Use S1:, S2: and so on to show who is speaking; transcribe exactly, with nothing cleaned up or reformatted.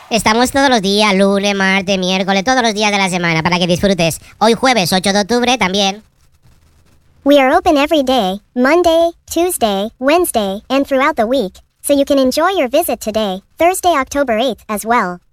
S1: Estamos todos los días, lunes, martes, miércoles, todos los días de la semana para que disfrutes. Hoy jueves ocho de octubre también.
S2: We are open every day, Monday, Tuesday, Wednesday, and throughout the week, so you can enjoy your visit today, Thursday, October eighth, as well.